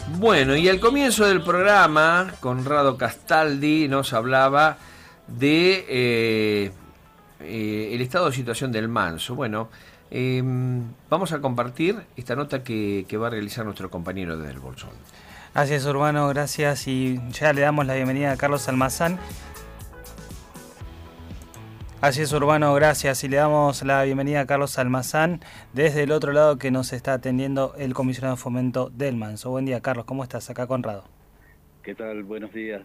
Bueno, y al comienzo del programa, Conrado Castaldi nos hablaba de el estado de situación del Manso. Bueno, vamos a compartir esta nota que va a realizar nuestro compañero desde el Bolsón. Así es, Urbano, gracias. Y ya le damos la bienvenida a Carlos Almazán. Así es, Urbano, gracias. Y le damos la bienvenida a Carlos Almazán desde el otro lado que nos está atendiendo el comisionado de fomento del Manso. Buen día, Carlos, ¿cómo estás? Acá Conrado. ¿Qué tal? Buenos días.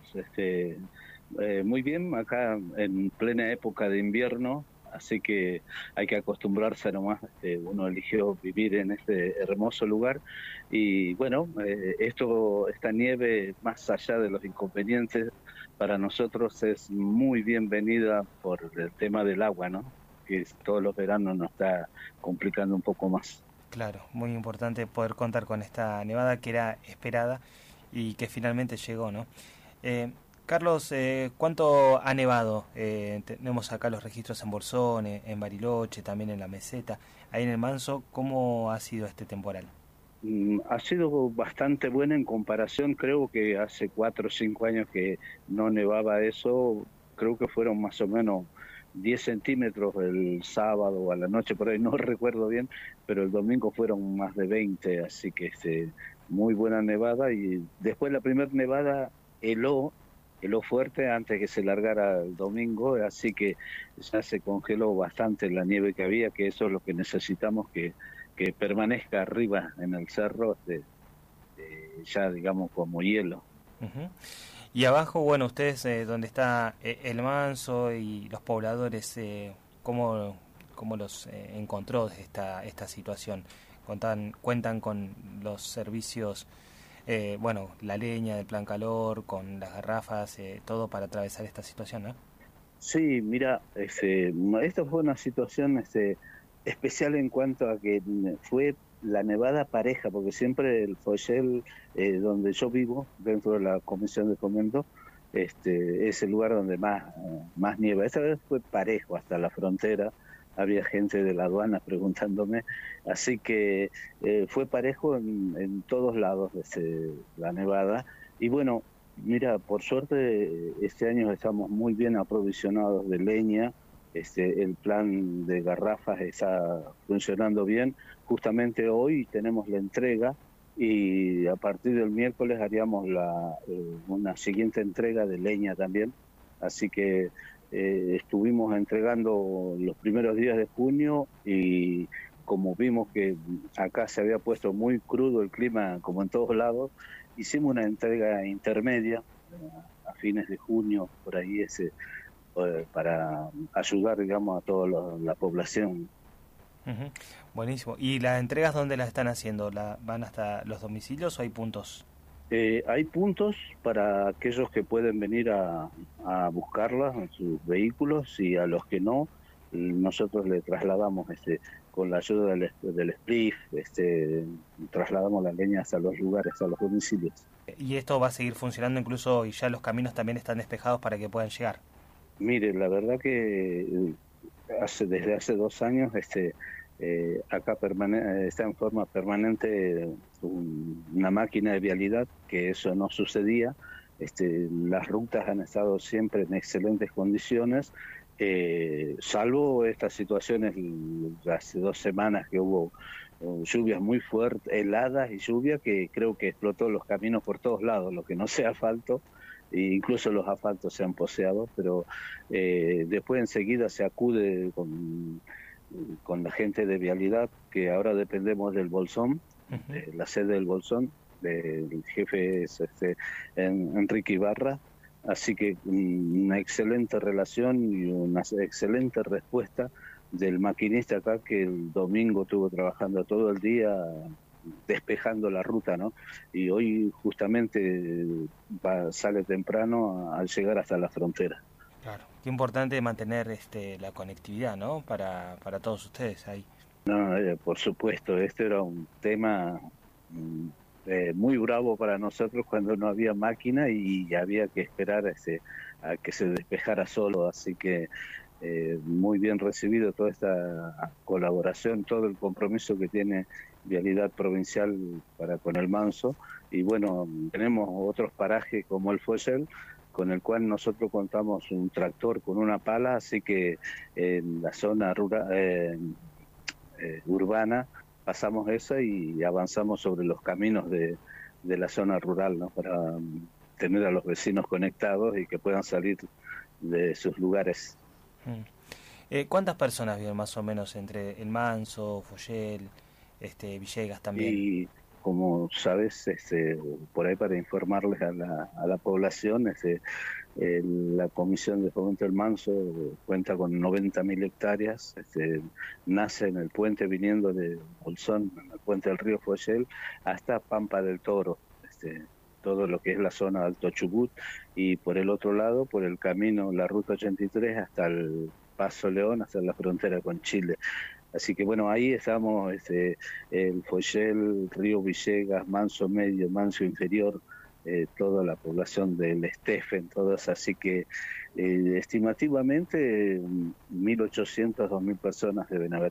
Muy bien, acá en plena época de invierno, así que hay que acostumbrarse nomás. Uno eligió vivir en este hermoso lugar y bueno, esta nieve, más allá de los inconvenientes, para nosotros es muy bienvenida por el tema del agua, ¿no? Que todos los veranos nos está complicando un poco más. Claro, muy importante poder contar con esta nevada que era esperada y que finalmente llegó, ¿no? Carlos, ¿cuánto ha nevado? Tenemos acá los registros en Bolsón, en Bariloche, también en la Meseta. Ahí en el Manso, ¿cómo ha sido este temporal? Ha sido bastante buena en comparación, creo que hace 4 o 5 años que no nevaba eso, creo que fueron más o menos 10 centímetros el sábado a la noche, por ahí no recuerdo bien, pero el domingo fueron más de 20, así que muy buena nevada y después la primera nevada heló fuerte antes que se largara el domingo, así que ya se congeló bastante la nieve que había, que eso es lo que necesitamos que permanezca arriba en el cerro, ya digamos como hielo. Uh-huh. Y abajo, bueno, ustedes donde está el Manso y los pobladores, ¿cómo los encontró esta situación? Cuentan con los servicios, bueno, la leña del Plan Calor, con las garrafas, todo para atravesar esta situación, ¿no? Sí, mira, esta fue una situación especial en cuanto a que fue la nevada pareja, porque siempre el Foyel, donde yo vivo, dentro de la Comisión de Fomento, es el lugar donde más nieva. Esta vez fue parejo hasta la frontera, había gente de la aduana preguntándome, así que fue parejo en todos lados la nevada. Y bueno, mira, por suerte este año estamos muy bien aprovisionados de leña. El plan de garrafas está funcionando bien. Justamente hoy tenemos la entrega y a partir del miércoles haríamos una siguiente entrega de leña también. Así que estuvimos entregando los primeros días de junio y como vimos que acá se había puesto muy crudo el clima como en todos lados, hicimos una entrega intermedia a fines de junio, por ahí para ayudar, digamos, a toda la población. Uh-huh. Buenísimo. ¿Y las entregas dónde las están haciendo? ¿Van hasta los domicilios o hay puntos? Hay puntos para aquellos que pueden venir a buscarlas en sus vehículos y a los que no, nosotros le trasladamos con la ayuda del SPRIF, trasladamos las leñas a los lugares, a los domicilios. ¿Y esto va a seguir funcionando incluso y ya los caminos también están despejados para que puedan llegar? Mire, la verdad que desde hace 2 años acá está en forma permanente una máquina de vialidad, que eso no sucedía. Las rutas han estado siempre en excelentes condiciones, salvo estas situaciones hace 2 semanas que hubo lluvias muy fuertes, heladas y lluvia que creo que explotó los caminos por todos lados, lo que no sea asfalto. Incluso los asfaltos se han poseado, pero después enseguida se acude con la gente de vialidad, que ahora dependemos del Bolsón, de la sede del Bolsón, del jefe es Enrique Ibarra, así que una excelente relación y una excelente respuesta del maquinista acá, que el domingo estuvo trabajando todo el día despejando la ruta, ¿no? Y hoy justamente sale temprano al llegar hasta la frontera. Claro, qué importante mantener la conectividad, ¿no? Para todos ustedes ahí. No, por supuesto, este era un tema muy bravo para nosotros cuando no había máquina y había que esperar a que se despejara solo, así que muy bien recibido toda esta colaboración, todo el compromiso que tiene vialidad provincial para con el Manso, y bueno, tenemos otros parajes como el Foyel, con el cual nosotros contamos un tractor con una pala, así que en la zona rural, urbana pasamos esa y avanzamos sobre los caminos de la zona rural, ¿no? Para tener a los vecinos conectados y que puedan salir de sus lugares. ¿Cuántas personas viven más o menos entre El Manso, Foyel, Villegas también? Y como sabes, por ahí para informarles a la población, la Comisión de Fomento del Manso cuenta con 90.000 hectáreas, nace en el puente viniendo de Bolsón, en el puente del río Foyel, hasta Pampa del Toro, todo lo que es la zona de Alto Chubut, y por el otro lado, por el camino, la ruta 83 hasta el Paso León, hasta la frontera con Chile. Así que bueno, ahí estamos, el Foyel, Río Villegas, Manso Medio, Manso Inferior, toda la población del Estefen, todas, así que estimativamente 1.800, 2.000 personas deben haber.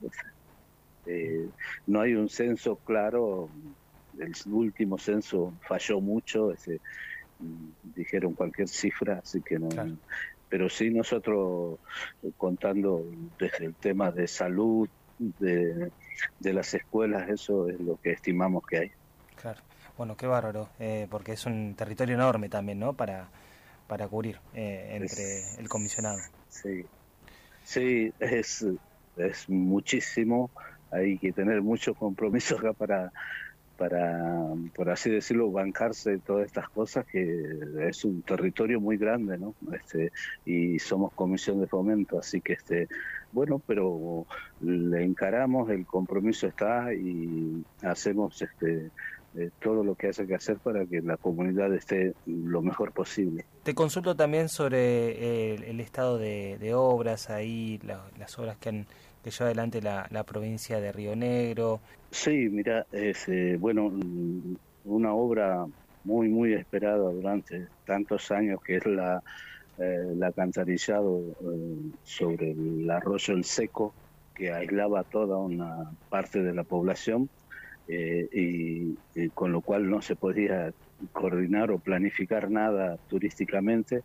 No hay un censo claro, el último censo falló mucho, dijeron cualquier cifra, así que no. Claro. Pero sí nosotros contando desde el tema de salud, de las escuelas, eso es lo que estimamos que hay. Claro, bueno, qué bárbaro, porque es un territorio enorme también, ¿no? Para cubrir entre el comisionado. Sí, es muchísimo, hay que tener mucho compromiso acá para, por así decirlo, bancarse todas estas cosas, que es un territorio muy grande, ¿no? Y somos comisión de fomento, así que bueno, pero le encaramos, el compromiso está y hacemos todo lo que haya que hacer para que la comunidad esté lo mejor posible. Te consulto también sobre el estado de obras ahí, las obras que lleva adelante la provincia de Río Negro. Sí, mira, bueno, una obra muy, muy esperada durante tantos años, que es el alcantarillado sobre el arroyo El Seco, que aislaba toda una parte de la población, y con lo cual no se podía coordinar o planificar nada turísticamente.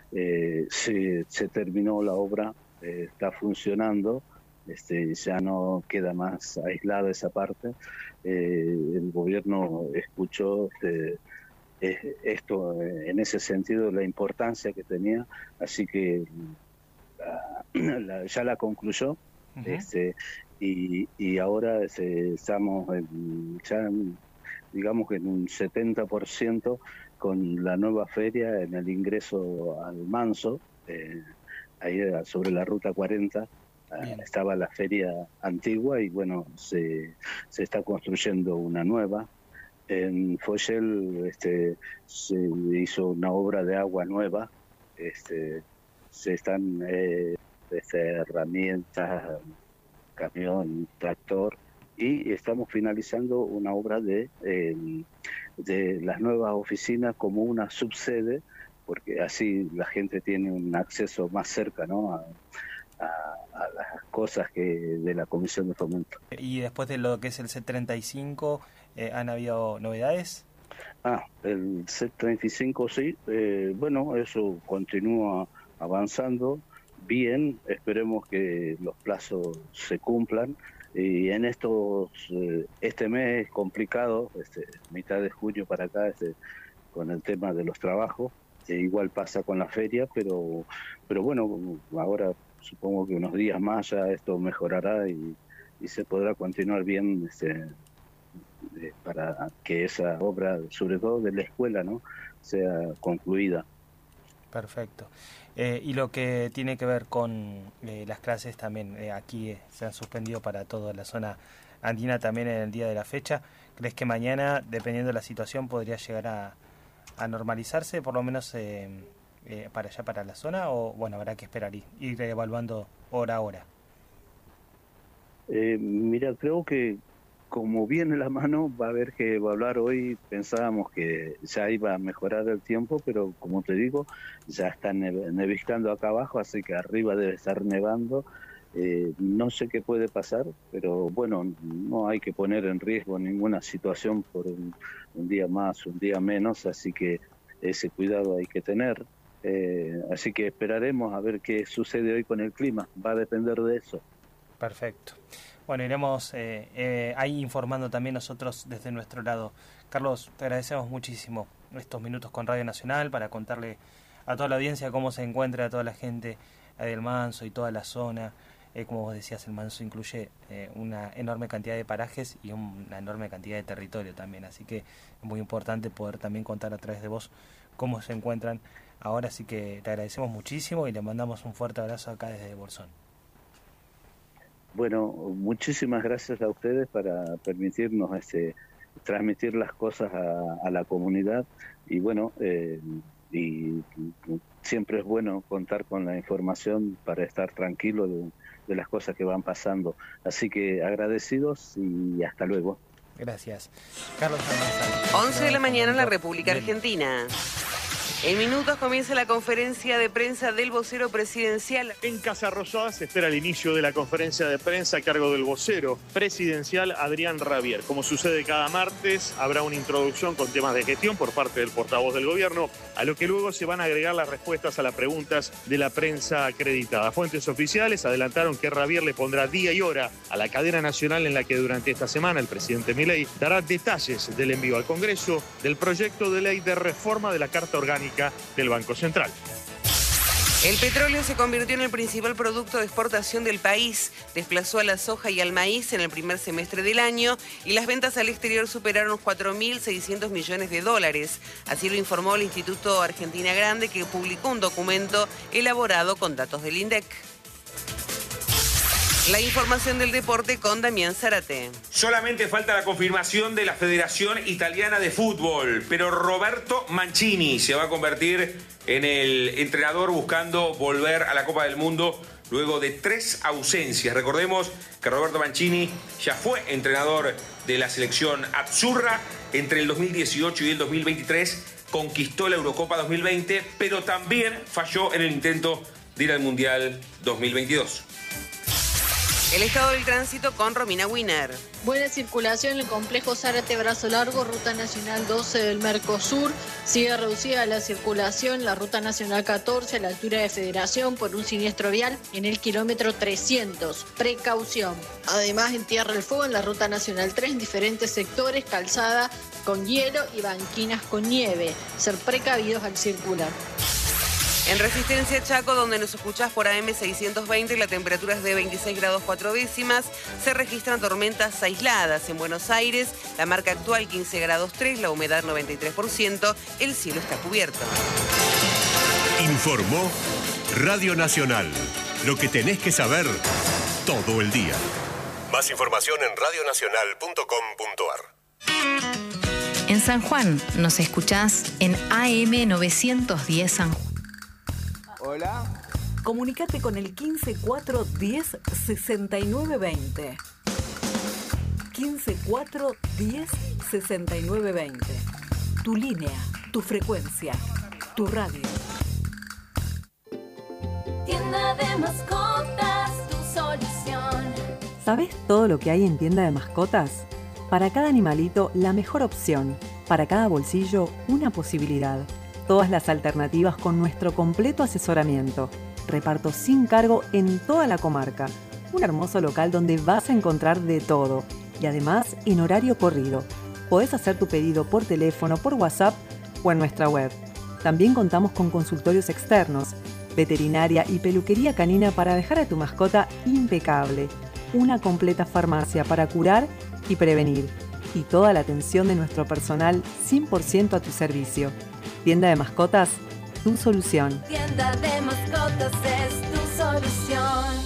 Se terminó la obra, está funcionando. Ya no queda más aislada esa parte. El gobierno escuchó esto en ese sentido, la importancia que tenía, así que ya la concluyó. Uh-huh. Y ahora estamos digamos que en un 70% con la nueva feria en el ingreso al Manso, ahí sobre la ruta 40. Estaba la feria antigua y bueno, se está construyendo una nueva. En Foyel se hizo una obra de agua nueva, se están herramientas, camión, tractor, y estamos finalizando una obra de las nuevas oficinas como una subsede, porque así la gente tiene un acceso más cerca, ¿no? a las cosas que de la Comisión de Fomento. Y después de lo que es el C35, ¿han habido novedades? El C35 sí, bueno, eso continúa avanzando bien, esperemos que los plazos se cumplan, y en este mes es complicado, mitad de junio para acá, con el tema de los trabajos, igual pasa con la feria, pero bueno, ahora supongo que unos días más ya esto mejorará y se podrá continuar bien, para que esa obra, sobre todo de la escuela, ¿no?, sea concluida. Perfecto. Y lo que tiene que ver con las clases también, aquí se han suspendido para toda la zona andina también en el día de la fecha. ¿Crees que mañana, dependiendo de la situación, podría llegar a normalizarse, por lo menos para allá, para la zona? O bueno, habrá que esperar y ir evaluando hora a hora. Mira, creo que como viene la mano, va a haber que evaluar hoy. Pensábamos que ya iba a mejorar el tiempo, pero como te digo, ya está neviscando acá abajo, así que arriba debe estar nevando. No sé qué puede pasar, pero bueno, no hay que poner en riesgo ninguna situación por un día más, un día menos, así que ese cuidado hay que tener. Así que esperaremos a ver qué sucede hoy con el clima, va a depender de eso. Perfecto. Bueno, iremos ahí informando también nosotros desde nuestro lado. Carlos, te agradecemos muchísimo estos minutos con Radio Nacional para contarle a toda la audiencia cómo se encuentra toda la gente del Manso y toda la zona. Como vos decías, el Manso incluye una enorme cantidad de parajes y una enorme cantidad de territorio también, así que es muy importante poder también contar a través de vos cómo se encuentran ahora, así que te agradecemos muchísimo y le mandamos un fuerte abrazo acá desde Bolsón. Bueno, muchísimas gracias a ustedes para permitirnos transmitir las cosas a la comunidad y bueno, y siempre es bueno contar con la información para estar tranquilo de las cosas que van pasando. Así que agradecidos y hasta luego. Gracias. Carlos Almanzar. 11 de la mañana en la República Argentina. En minutos comienza la conferencia de prensa del vocero presidencial. En Casa Rosada se espera el inicio de la conferencia de prensa a cargo del vocero presidencial Adrián Rabier. Como sucede cada martes, habrá una introducción con temas de gestión por parte del portavoz del gobierno, a lo que luego se van a agregar las respuestas a las preguntas de la prensa acreditada. Fuentes oficiales adelantaron que Rabier le pondrá día y hora a la cadena nacional en la que durante esta semana el presidente Milei dará detalles del envío al Congreso del proyecto de ley de reforma de la Carta Orgánica del Banco Central. El petróleo se convirtió en el principal producto de exportación del país, desplazó a la soja y al maíz en el primer semestre del año y las ventas al exterior superaron los 4.600 millones de dólares. Así lo informó el Instituto Argentina Grande, que publicó un documento elaborado con datos del INDEC. La información del deporte con Damián Zárate. Solamente falta la confirmación de la Federación Italiana de Fútbol, pero Roberto Mancini se va a convertir en el entrenador buscando volver a la Copa del Mundo luego de 3 ausencias. Recordemos que Roberto Mancini ya fue entrenador de la selección azzurra entre el 2018 y el 2023, conquistó la Eurocopa 2020, pero también falló en el intento de ir al Mundial 2022. El estado del tránsito con Romina Wiener. Buena circulación en el complejo Zárate Brazo Largo, Ruta Nacional 12 del Mercosur. Sigue reducida la circulación en la Ruta Nacional 14 a la altura de Federación por un siniestro vial en el kilómetro 300. Precaución. Además, en Tierra del Fuego, en la Ruta Nacional 3, en diferentes sectores, calzada con hielo y banquinas con nieve. Ser precavidos al circular. En Resistencia Chaco, donde nos escuchás por AM 620, la temperatura es de 26 grados 4 décimas. Se registran tormentas aisladas en Buenos Aires. La marca actual 15 grados 3, la humedad 93%. El cielo está cubierto. Informó Radio Nacional. Lo que tenés que saber todo el día. Más información en radionacional.com.ar. En San Juan nos escuchás en AM 910 San Juan. Hola. Comunicate con el 15410 6920. 15410 6920. Tu línea, tu frecuencia, tu radio. Tienda de mascotas, tu solución. ¿Sabés todo lo que hay en tienda de mascotas? Para cada animalito, la mejor opción. Para cada bolsillo, una posibilidad. Todas las alternativas con nuestro completo asesoramiento. Reparto sin cargo en toda la comarca. Un hermoso local donde vas a encontrar de todo. Y además en horario corrido. Podés hacer tu pedido por teléfono, por WhatsApp o en nuestra web. También contamos con consultorios externos, veterinaria y peluquería canina para dejar a tu mascota impecable. Una completa farmacia para curar y prevenir. Y toda la atención de nuestro personal 100% a tu servicio. Tienda de mascotas, tu solución. Tienda de mascotas es tu solución.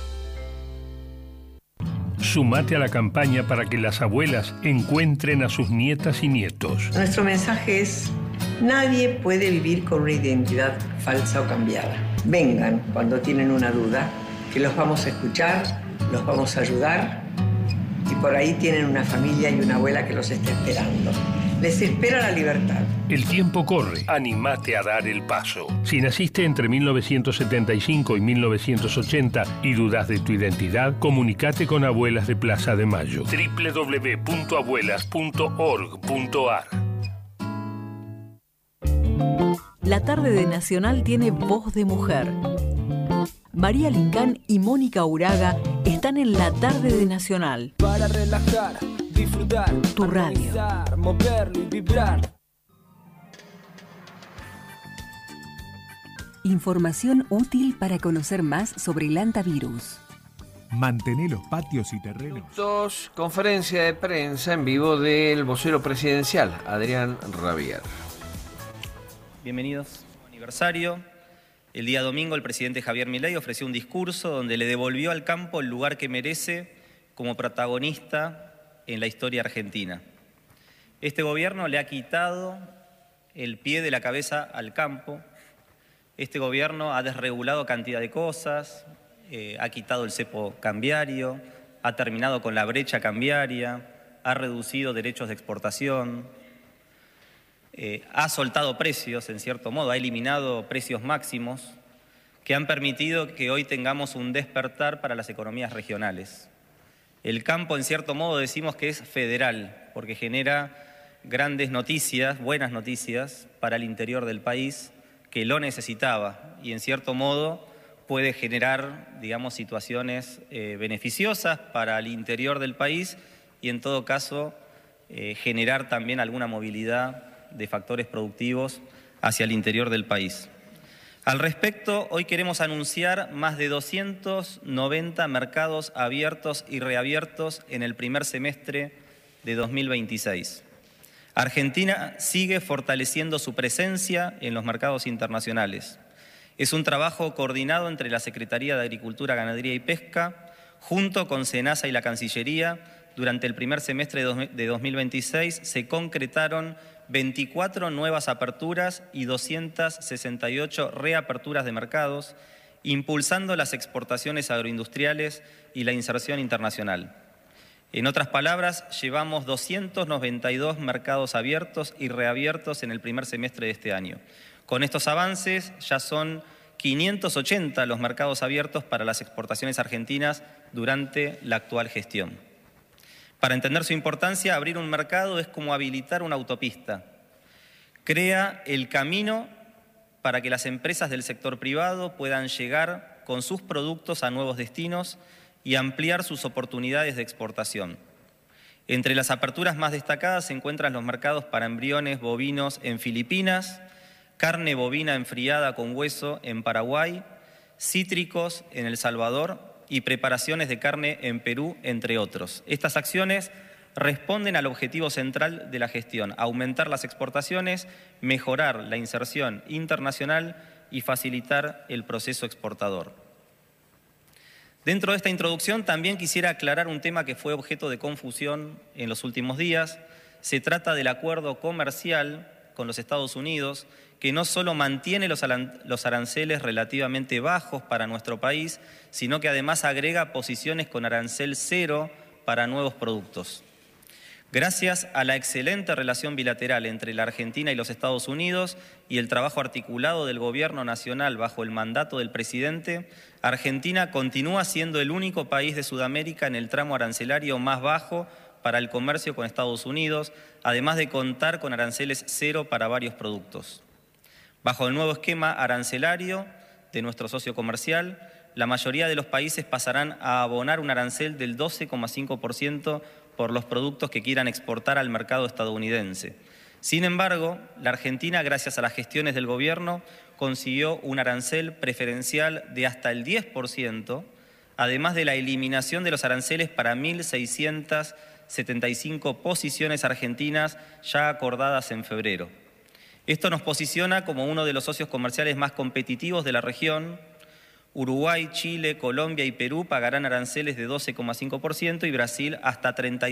Sumate a la campaña para que las abuelas encuentren a sus nietas y nietos. Nuestro mensaje es: nadie puede vivir con una identidad falsa o cambiada. Vengan cuando tienen una duda, que los vamos a escuchar, los vamos a ayudar y por ahí tienen una familia y una abuela que los está esperando. Les espera la libertad. El tiempo corre. Animate a dar el paso. Si naciste entre 1975 y 1980 y dudas de tu identidad, comunicate con Abuelas de Plaza de Mayo. www.abuelas.org.ar. La tarde de Nacional tiene voz de mujer. María Lincán y Mónica Uraga están en la tarde de Nacional. Para relajar, disfrutar, tu radio. Moverlo y vibrar. Información útil para conocer más sobre el hantavirus. Mantener los patios y terrenos. Conferencia de prensa en vivo del vocero presidencial, Adrián Rabier. Bienvenidos. Aniversario. El día domingo el presidente Javier Milei ofreció un discurso donde le devolvió al campo el lugar que merece como protagonista en la historia argentina. Este gobierno le ha quitado el pie de la cabeza al campo. Este gobierno ha desregulado cantidad de cosas, ha quitado el cepo cambiario, ha terminado con la brecha cambiaria, ha reducido derechos de exportación, ha soltado precios, en cierto modo, ha eliminado precios máximos que han permitido que hoy tengamos un despertar para las economías regionales. El campo, en cierto modo, decimos que es federal, porque genera grandes noticias, buenas noticias para el interior del país, que lo necesitaba y, en cierto modo, puede generar, digamos, situaciones beneficiosas para el interior del país y, en todo caso, generar también alguna movilidad de factores productivos hacia el interior del país. Al respecto, hoy queremos anunciar más de 290 mercados abiertos y reabiertos en el primer semestre de 2026. Argentina sigue fortaleciendo su presencia en los mercados internacionales. Es un trabajo coordinado entre la Secretaría de Agricultura, Ganadería y Pesca, junto con SENASA y la Cancillería. Durante el primer semestre de 2026 se concretaron 24 nuevas aperturas y 268 reaperturas de mercados, impulsando las exportaciones agroindustriales y la inserción internacional. En otras palabras, llevamos 292 mercados abiertos y reabiertos en el primer semestre de este año. Con estos avances ya son 580 los mercados abiertos para las exportaciones argentinas durante la actual gestión. Para entender su importancia, abrir un mercado es como habilitar una autopista. Crea el camino para que las empresas del sector privado puedan llegar con sus productos a nuevos destinos y ampliar sus oportunidades de exportación. Entre las aperturas más destacadas se encuentran los mercados para embriones bovinos en Filipinas, carne bovina enfriada con hueso en Paraguay, cítricos en El Salvador y preparaciones de carne en Perú, entre otros. Estas acciones responden al objetivo central de la gestión: aumentar las exportaciones, mejorar la inserción internacional y facilitar el proceso exportador. Dentro de esta introducción también quisiera aclarar un tema que fue objeto de confusión en los últimos días. Se trata del acuerdo comercial con los Estados Unidos, que no solo mantiene los aranceles relativamente bajos para nuestro país, sino que además agrega posiciones con arancel cero para nuevos productos. Gracias a la excelente relación bilateral entre la Argentina y los Estados Unidos y el trabajo articulado del Gobierno Nacional bajo el mandato del presidente, Argentina continúa siendo el único país de Sudamérica en el tramo arancelario más bajo para el comercio con Estados Unidos, además de contar con aranceles cero para varios productos. Bajo el nuevo esquema arancelario de nuestro socio comercial, la mayoría de los países pasarán a abonar un arancel del 12,5% por los productos que quieran exportar al mercado estadounidense. Sin embargo, la Argentina, gracias a las gestiones del gobierno, consiguió un arancel preferencial de hasta el 10%, además de la eliminación de los aranceles para 1.675 posiciones argentinas ya acordadas en febrero. Esto nos posiciona como uno de los socios comerciales más competitivos de la región. Uruguay, Chile, Colombia y Perú pagarán aranceles de 12,5% y Brasil hasta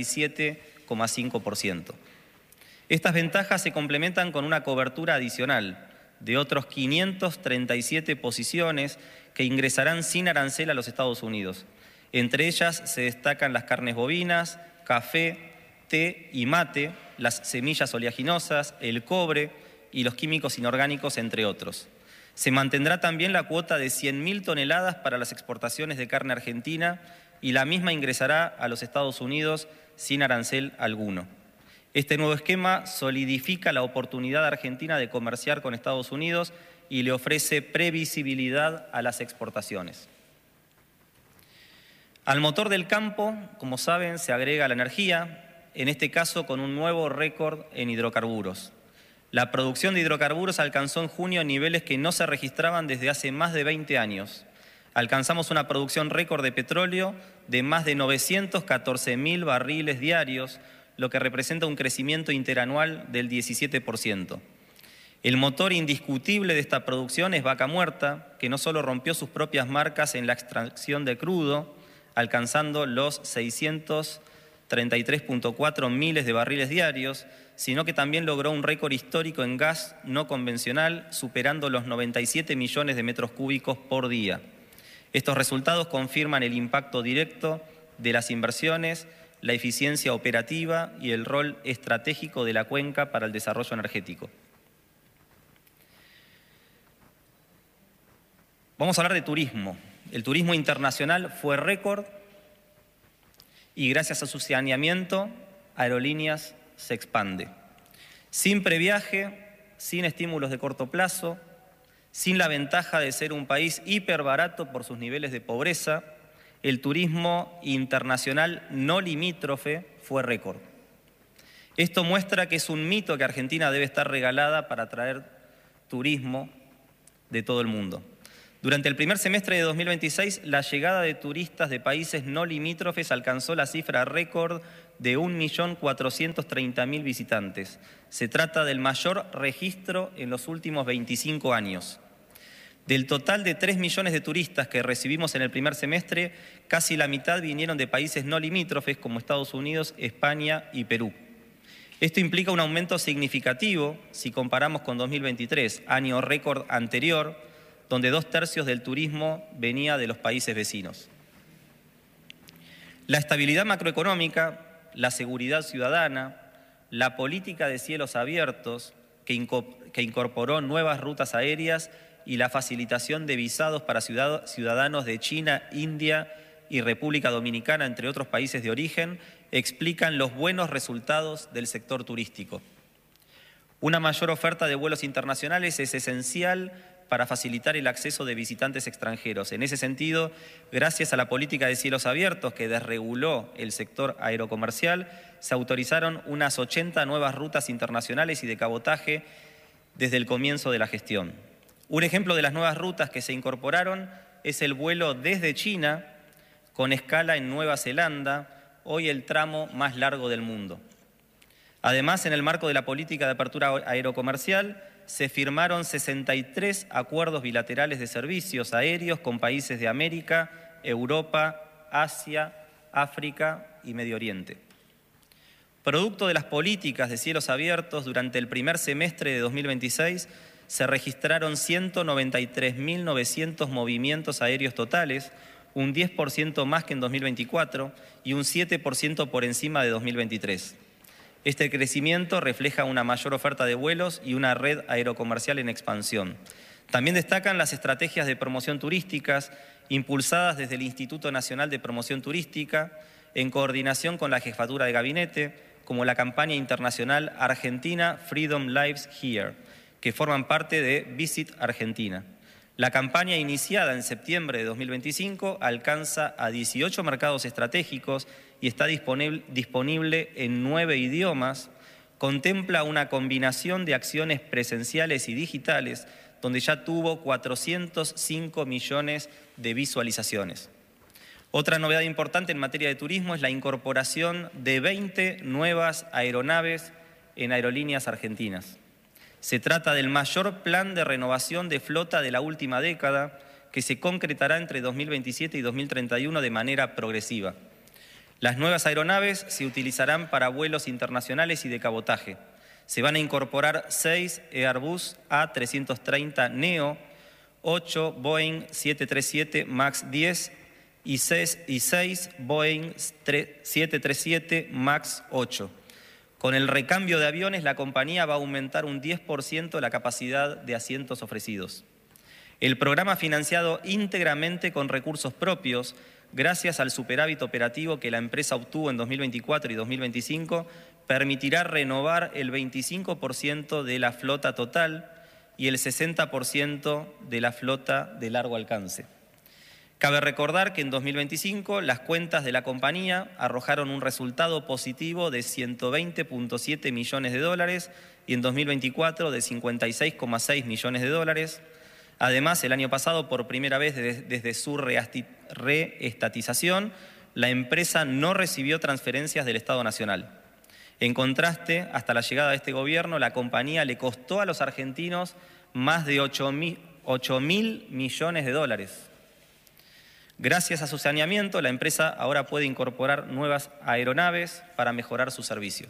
37,5%. Estas ventajas se complementan con una cobertura adicional de otros 537 posiciones que ingresarán sin arancel a los Estados Unidos. Entre ellas se destacan las carnes bovinas, café, té y mate, las semillas oleaginosas, el cobre y los químicos inorgánicos, entre otros. Se mantendrá también la cuota de 100.000 toneladas para las exportaciones de carne argentina y la misma ingresará a los Estados Unidos sin arancel alguno. Este nuevo esquema solidifica la oportunidad argentina de comerciar con Estados Unidos y le ofrece previsibilidad a las exportaciones. Al motor del campo, como saben, se agrega la energía, en este caso con un nuevo récord en hidrocarburos. La producción de hidrocarburos alcanzó en junio niveles que no se registraban desde hace más de 20 años. Alcanzamos una producción récord de petróleo de más de 914.000 barriles diarios, lo que representa un crecimiento interanual del 17%. El motor indiscutible de esta producción es Vaca Muerta, que no solo rompió sus propias marcas en la extracción de crudo, alcanzando los 633.4 miles de barriles diarios, sino que también logró un récord histórico en gas no convencional, superando los 97 millones de metros cúbicos por día. Estos resultados confirman el impacto directo de las inversiones, la eficiencia operativa y el rol estratégico de la cuenca para el desarrollo energético. Vamos a hablar de turismo. El turismo internacional fue récord y gracias a su saneamiento, Aerolíneas se expande. Sin previaje, sin estímulos de corto plazo, sin la ventaja de ser un país hiperbarato por sus niveles de pobreza, el turismo internacional no limítrofe fue récord. Esto muestra que es un mito que Argentina debe estar regalada para atraer turismo de todo el mundo. Durante el primer semestre de 2026, la llegada de turistas de países no limítrofes alcanzó la cifra récord de 1.430.000 visitantes. Se trata del mayor registro en los últimos 25 años. Del total de 3 millones de turistas que recibimos en el primer semestre, casi la mitad vinieron de países no limítrofes como Estados Unidos, España y Perú. Esto implica un aumento significativo si comparamos con 2023, año récord anterior, donde 2/3 del turismo venía de los países vecinos. La estabilidad macroeconómica, la seguridad ciudadana, la política de cielos abiertos, que incorporó nuevas rutas aéreas y la facilitación de visados para ciudadanos de China, India y República Dominicana, entre otros países de origen, explican los buenos resultados del sector turístico. Una mayor oferta de vuelos internacionales es esencial para facilitar el acceso de visitantes extranjeros. En ese sentido, gracias a la política de cielos abiertos que desreguló el sector aerocomercial, se autorizaron unas 80 nuevas rutas internacionales y de cabotaje desde el comienzo de la gestión. Un ejemplo de las nuevas rutas que se incorporaron es el vuelo desde China con escala en Nueva Zelanda, hoy el tramo más largo del mundo. Además, en el marco de la política de apertura aerocomercial, se firmaron 63 acuerdos bilaterales de servicios aéreos con países de América, Europa, Asia, África y Medio Oriente. Producto de las políticas de cielos abiertos, durante el primer semestre de 2026 se registraron 193.900 movimientos aéreos totales, un 10% más que en 2024 y un 7% por encima de 2023. Este crecimiento refleja una mayor oferta de vuelos y una red aerocomercial en expansión. También destacan las estrategias de promoción turísticas impulsadas desde el Instituto Nacional de Promoción Turística en coordinación con la Jefatura de Gabinete, como la campaña internacional Argentina Freedom Lives Here, que forman parte de Visit Argentina. La campaña, iniciada en septiembre de 2025, alcanza a 18 mercados estratégicos y está disponible en 9 idiomas. Contempla una combinación de acciones presenciales y digitales, donde ya tuvo 405 millones de visualizaciones. Otra novedad importante en materia de turismo es la incorporación de 20 nuevas aeronaves en Aerolíneas Argentinas. Se trata del mayor plan de renovación de flota de la última década, que se concretará entre 2027 y 2031 de manera progresiva. Las nuevas aeronaves se utilizarán para vuelos internacionales y de cabotaje. Se van a incorporar 6 Airbus A330neo, 8 Boeing 737 MAX 10 y 6 Boeing 737 MAX 8. Con el recambio de aviones, la compañía va a aumentar un 10% la capacidad de asientos ofrecidos. El programa financiado íntegramente con recursos propios, gracias al superávit operativo que la empresa obtuvo en 2024 y 2025, permitirá renovar el 25% de la flota total y el 60% de la flota de largo alcance. Cabe recordar que en 2025 las cuentas de la compañía arrojaron un resultado positivo de 120.7 millones de dólares y en 2024 de 56,6 millones de dólares. Además, el año pasado, por primera vez desde su reestatización, la empresa no recibió transferencias del Estado Nacional. En contraste, hasta la llegada de este gobierno, la compañía le costó a los argentinos más de 8.000 millones de dólares. Gracias a su saneamiento, la empresa ahora puede incorporar nuevas aeronaves para mejorar su servicio.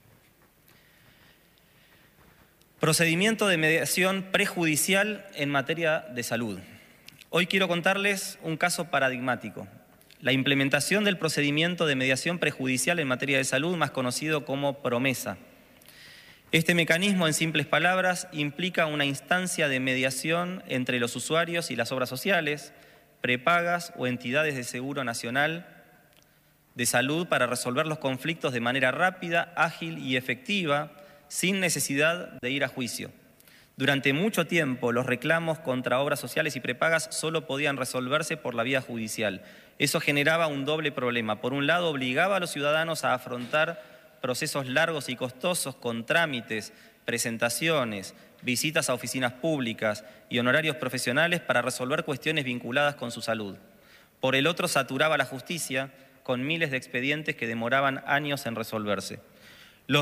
Procedimiento de mediación prejudicial en materia de salud. Hoy quiero contarles un caso paradigmático. La implementación del procedimiento de mediación prejudicial en materia de salud, más conocido como PROMESA. Este mecanismo, en simples palabras, implica una instancia de mediación entre los usuarios y las obras sociales, prepagas o entidades de seguro nacional de salud para resolver los conflictos de manera rápida, ágil y efectiva, sin necesidad de ir a juicio. Durante mucho tiempo, los reclamos contra obras sociales y prepagas solo podían resolverse por la vía judicial. Eso generaba un doble problema. Por un lado, obligaba a los ciudadanos a afrontar procesos largos y costosos con trámites, presentaciones, visitas a oficinas públicas y honorarios profesionales para resolver cuestiones vinculadas con su salud. Por el otro, saturaba la justicia con miles de expedientes que demoraban años en resolverse.